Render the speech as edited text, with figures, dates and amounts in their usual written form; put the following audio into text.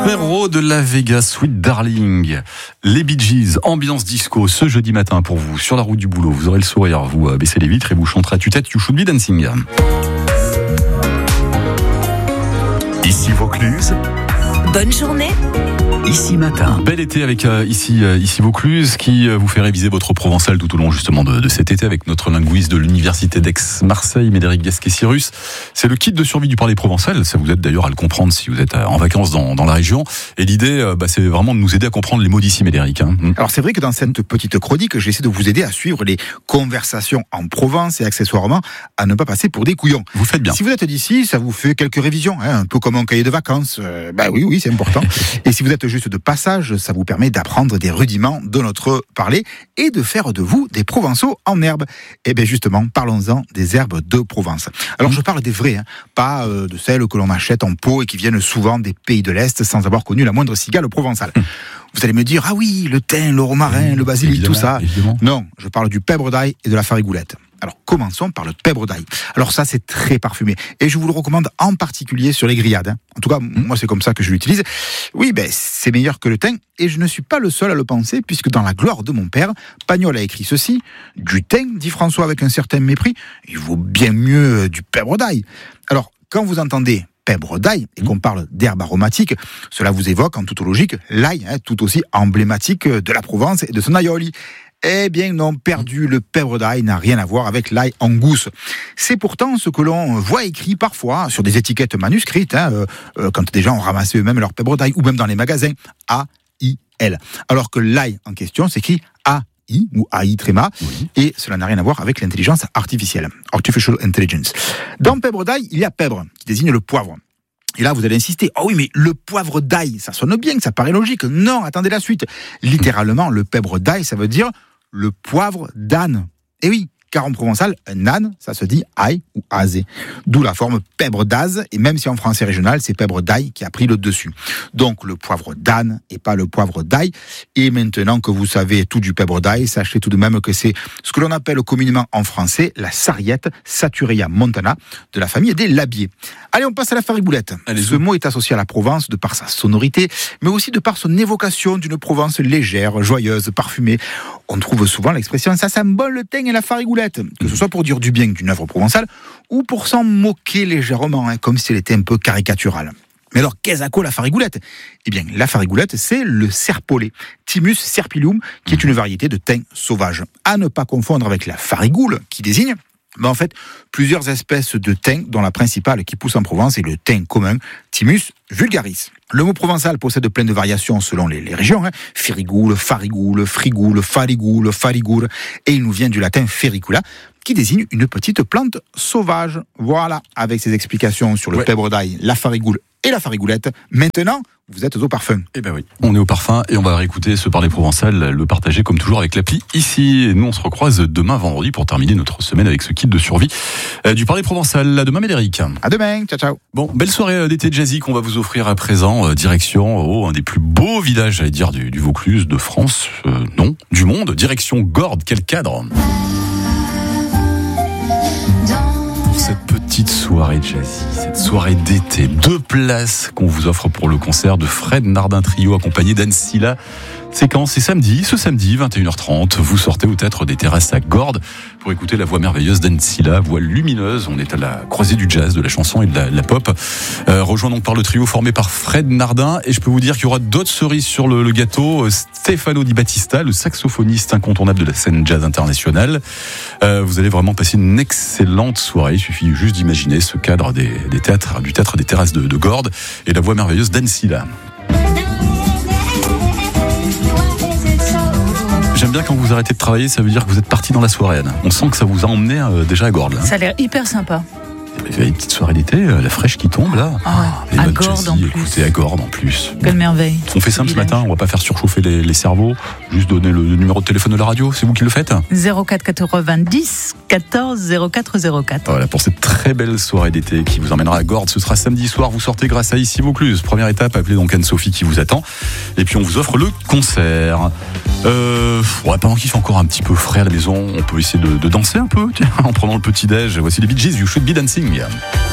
Numéro de la Vega, Sweet Darling. Les Bee Gees, ambiance disco ce jeudi matin pour vous. Sur la route du boulot, vous aurez le sourire, vous baissez les vitres et vous chanterez à tue-tête You Should Be Dancing. Ici Vaucluse. Bonne journée. Ici Matin. Bel été avec ici Vaucluse qui vous fait réviser votre provençal tout au long justement de cet été avec notre linguiste de l'université d'Aix-Marseille, Médéric Gasquet-Cyrus. C'est le kit de survie du parler provençal. Ça vous aide d'ailleurs à le comprendre si vous êtes en vacances dans la région. Et l'idée, c'est vraiment de nous aider à comprendre les mots d'ici, Médéric. Alors c'est vrai que dans cette petite chronique, j'essaie de vous aider à suivre les conversations en Provence et accessoirement à ne pas passer pour des couillons. Vous faites bien. Si vous êtes d'ici, ça vous fait quelques révisions, un peu comme un cahier de vacances. Oui, c'est important. Et si vous êtes juste de passage, ça vous permet d'apprendre des rudiments de notre parler et de faire de vous des Provençaux en herbe. Et bien justement, parlons-en des herbes de Provence. Alors je parle des vraies, pas de celles que l'on achète en pot et qui viennent souvent des pays de l'Est sans avoir connu la moindre cigale provençale. Vous allez me dire, ah oui, le thym, le romarin, le basilic, tout ça. Évidemment. Non, je parle du pèbre d'ail et de la farigoulette. Alors, commençons par le pèbre d'ail. Alors ça, c'est très parfumé. Et je vous le recommande en particulier sur les grillades. En tout cas, moi, c'est comme ça que je l'utilise. Oui, c'est meilleur que le thym. Et je ne suis pas le seul à le penser, puisque dans La gloire de mon père, Pagnol a écrit ceci. Du thym, dit François avec un certain mépris, il vaut bien mieux du pèbre d'ail. Alors, quand vous entendez pèbre d'ail et qu'on parle d'herbe aromatique, cela vous évoque en toute logique l'ail, tout aussi emblématique de la Provence et de son aioli. Eh bien non, perdu, le pèbre d'ail n'a rien à voir avec l'ail en gousse. C'est pourtant ce que l'on voit écrit parfois sur des étiquettes manuscrites, quand des gens ont ramassé eux-mêmes leur pèbre d'ail, ou même dans les magasins, A-I-L. Alors que l'ail en question s'écrit A-I ou AI tréma, et cela n'a rien à voir avec l'intelligence artificielle, Artificial Intelligence. Dans pèbre d'ail, il y a pèbre, qui désigne le poivre. Et là, vous allez insister. Ah oui, mais le poivre d'ail, ça sonne bien, ça paraît logique. Non, attendez la suite. Littéralement, le pèbre d'ail, ça veut dire le poivre d'âne. Et oui, car en provençal, un âne, ça se dit ail ou azé. D'où la forme pèbre d'az, et même si en français régional, c'est pèbre d'ail qui a pris le dessus. Donc le poivre d'âne et pas le poivre d'ail. Et maintenant que vous savez tout du pèbre d'ail, sachez tout de même que c'est ce que l'on appelle communément en français la sarriette Satureia montana de la famille des labiers. Allez, on passe à la farigoulette. Ce mot est associé à la Provence de par sa sonorité, mais aussi de par son évocation d'une Provence légère, joyeuse, parfumée. On trouve souvent l'expression « ça sent bon le thym et la farigoulette », que ce soit pour dire du bien d'une œuvre provençale ou pour s'en moquer légèrement, comme si elle était un peu caricaturale. Mais alors, qu'est-ce que la farigoulette ? Eh bien, la farigoulette, c'est le serpolet, Thymus serpyllum, qui est une variété de thym sauvage. À ne pas confondre avec la farigoule, qui désigne en fait plusieurs espèces de thym, dont la principale qui pousse en Provence est le thym commun, Thymus vulgaris. Le mot provençal possède plein de variations selon les régions, firigoule, farigoule, frigoule, farigoule, farigoule, et il nous vient du latin fericula, qui désigne une petite plante sauvage. Voilà, avec ces explications sur le pèbre d'ail, la farigoule et la farigoulette, maintenant, vous êtes au parfum. Eh ben oui, on est au parfum et on va réécouter ce parler provençal, le partager comme toujours avec l'appli ici. Et nous, on se recroise demain vendredi pour terminer notre semaine avec ce kit de survie du parler provençal. À demain, Médéric. À demain, ciao, ciao. Bon, belle soirée d'été jazzy qu'on va vous offrir à présent, direction un des plus beaux villages, j'allais dire, du Vaucluse, de France, non, du monde, direction Gordes. Quel cadre! Cette petite soirée jazzy, cette soirée d'été, 2 places qu'on vous offre pour le concert de Fred Nardin Trio accompagné d'Anne Silla. C'est quand ? C'est samedi, ce samedi, 21h30. Vous sortez au théâtre des Terrasses à Gordes pour écouter la voix merveilleuse d'Anne Silla, voix lumineuse. On est à la croisée du jazz, de la chanson et de la pop. Rejoint donc par le trio formé par Fred Nardin. Et je peux vous dire qu'il y aura d'autres cerises sur le gâteau. Stefano Di Battista, le saxophoniste incontournable de la scène jazz internationale. Vous allez vraiment passer une excellente soirée. Il suffit juste d'imaginer ce cadre du théâtre des Terrasses de Gordes et la voix merveilleuse d'Anne Silla. J'aime bien quand vous arrêtez de travailler, ça veut dire que vous êtes parti dans la soirée, Anne. On sent que ça vous a emmené déjà à Gordes. Là. Ça a l'air hyper sympa. Il y a une petite soirée d'été, la fraîche qui tombe là. À Gordes en plus. Écoutez, à Gordes en plus. Quelle merveille. On fait simple ce matin, on va pas faire surchauffer les cerveaux. Juste donner le numéro de téléphone de la radio, c'est vous qui le faites ? 04 90 14 04 04. Voilà, pour cette très belle soirée d'été qui vous emmènera à Gordes. Ce sera samedi soir, vous sortez grâce à Ici Vaucluse. Première étape, appelez donc Anne-Sophie qui vous attend. Et puis on vous offre le concert. Pendant qu'il fait encore un petit peu frais à la maison, on peut essayer de danser un peu, tiens, en prenant le petit-déj. Voici les Bee Gees, You Should Be Dancing.